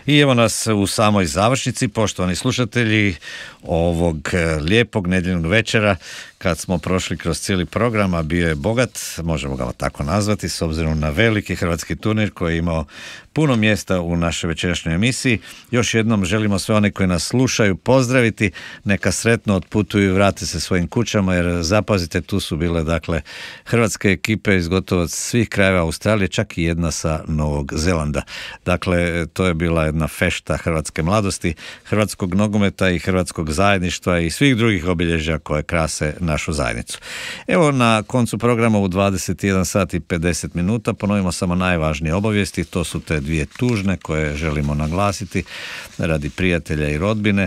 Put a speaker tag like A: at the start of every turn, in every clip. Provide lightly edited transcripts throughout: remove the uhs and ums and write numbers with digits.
A: I evo nas u samoj završnici, poštovani slušatelji ovog lijepog nedjeljnog večera, kad smo prošli kroz cijeli program, a bio je bogat, možemo ga tako nazvati, s obzirom na veliki hrvatski turnir koji je imao puno mjesta u našoj večerašnjoj emisiji. Još jednom želimo sve one koji nas slušaju pozdraviti, neka sretno otputuju i vrate se svojim kućama, jer zapazite, tu su bile dakle hrvatske ekipe iz gotovo svih krajeva Australije, čak i jedna sa Novog Zelanda. Dakle, to je bila jedna fešta hrvatske mladosti, hrvatskog nogometa i hrvatskog zajedništva i svih drugih obilježja koje krase našu zajednicu. Evo, na koncu programa u 21 sat i 50 minuta ponovimo samo najvažnije obavijesti. To su te dvije tužne koje želimo naglasiti radi prijatelja i rodbine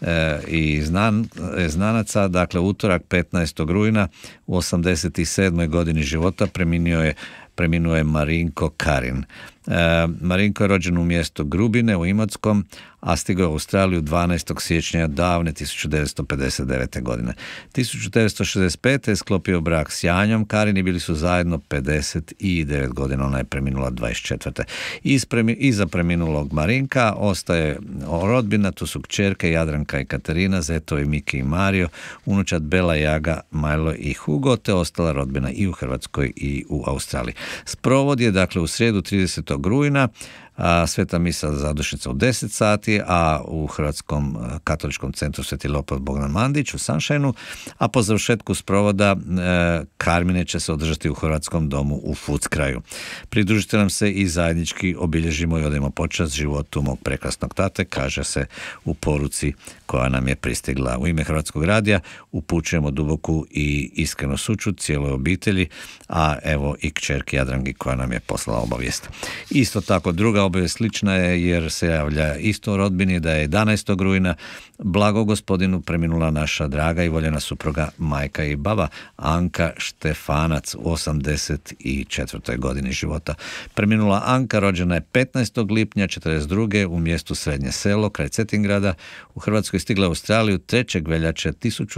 A: i znanaca. Dakle, utorak 15. rujna u 87. godini života preminuo je Marinko Karin. Marinko je rođen u mjestu Grubine u Imotskom, a stigao je u Australiju 12. siječnja davne 1959. godine. 1965. je sklopio brak s Janjom Karin i bili su zajedno 59 godina, ona je preminula 24. Iza preminulog Marinka ostaje rodbina, tu su kćerke Jadranka i Katarina, zetovi Miki i Mario, unučad Bela, Jaga, Majlo i Hugo, te ostala rodbina i u Hrvatskoj i u Australiji. Sprovod je dakle u srijedu 30. rujna, sveta misa zadušnica u 10 sati, a u Hrvatskom katoličkom centru Sveti Leopold Bogdan Mandić u Sunshine-u, a po završetku sprovoda Karmine će se održati u Hrvatskom domu u Footscrayu. Pridružite nam se i zajednički obilježimo i odajemo počast životu mog prekrasnog tate, kaže se u poruci koja nam je pristigla. U ime Hrvatskog radija upućujemo duboku i iskrenu sućut cijeloj obitelji, a evo i kćerki Jadranki koja nam je poslala obavijest. Isto tako druga obavijest slična je, jer se javlja isto rodbini da je 11. rujna blago gospodinu preminula naša draga i voljena supruga, majka i baba Anka Štefanac u 84. godini života. Preminula Anka rođena je 15. lipnja 42. u mjestu Srednje selo kraj Cetingrada. U Hrvatskoj stigla u Australiju 3. veljače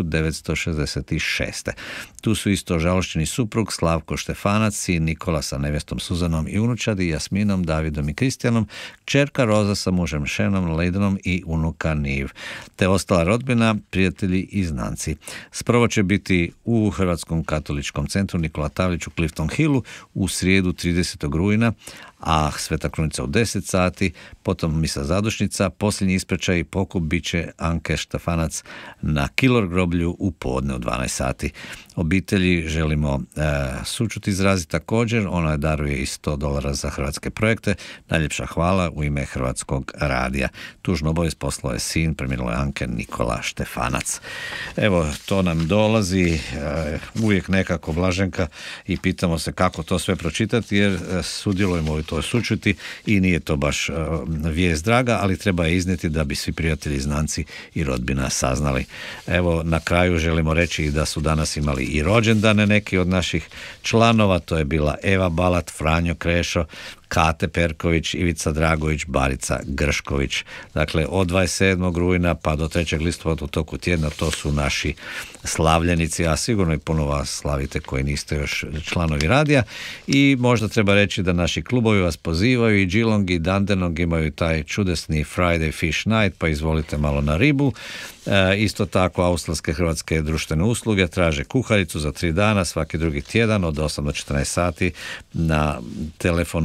A: 1966. Tu su isto žalošćeni suprug Slavko Štefanac, sin Nikola sa nevjestom Suzanom i unučadi Jasminom, Davidom i Kristijanom, kćerka Roza sa mužem Šenom Leidenom i unuka Niv, te ostala rodbina, prijatelji i znanci. Sprvo će biti u Hrvatskom katoličkom centru Nikola Tavlić u Clifton Hillu u srijedu 30. rujna, a Sveta krunica u 10 sati, potom misa zadušnica, posljednji ispraćaj i pokup bit će Anke Štefanac na Kilor groblju u podne u 12 sati. Obitelji želimo sućut izraziti također, ona daruje i $100 za hrvatske projekte. Najljepša hvala u ime Hrvatskog radija. Tužnu obavijest poslao je sin preminule Anke, Nikola Štefanac. Evo, to nam dolazi uvijek nekako Blaženka i pitamo se kako to sve pročitati, jer sudjelujemo u toj sućuti i nije to baš vijest draga, ali treba je iznijeti da bi svi prijatelji, znanci i rodbina saznali. Evo, na kraju želimo reći da su danas imali i rođendane neki od naših članova, to je bila Eva Balat, Franjo Krešo, Kate Perković, Ivica Dragović, Barica Gršković. Dakle, od 27. rujna pa do 3. listopada u toku tjedna to su naši slavljenici, a sigurno i puno vas slavite koji niste još članovi radija. I možda treba reći da naši klubovi vas pozivaju, i Geelong i Dandenong imaju taj čudesni Friday Fish Night, pa izvolite malo na ribu. Isto tako australske hrvatske društvene usluge traže kuharicu za 3 dana svaki drugi tjedan od 8 do 14 sati na telefon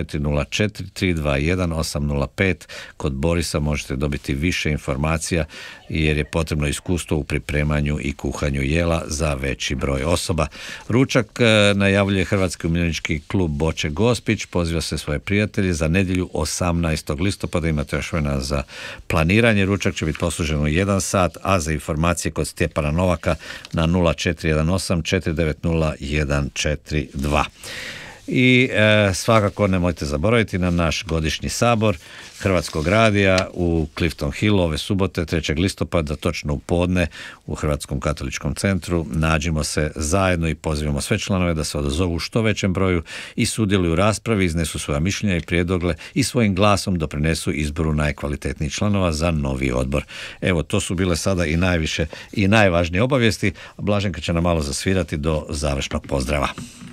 A: 0404 321 805. Kod Borisa možete dobiti više informacija, jer je potrebno iskustvo u pripremanju i kuhanju jela za veći broj osoba. Ručak najavljuje Hrvatski umirovljenički klub Boče Gospić, poziva se svoje prijatelje za nedjelju 18. listopada, imate još vremena za planiranje. Ručak će biti poslužen u 1 sat, a za informacije kod Stjepana Novaka na 0418 490 142. I svakako nemojte zaboraviti na naš godišnji sabor Hrvatskog radija u Clifton Hillu ove subote 3. listopada točno u podne u Hrvatskom katoličkom centru. Nađimo se zajedno i pozivamo sve članove da se odazovu u što većem broju i sudjeluju u raspravi, iznesu svoja mišljenja i prijedloge i svojim glasom doprinesu izboru najkvalitetnijih članova za novi odbor. Evo, to su bile sada i najviše i najvažnije obavijesti. Blaženka će nam malo zasvirati do završnog pozdrava.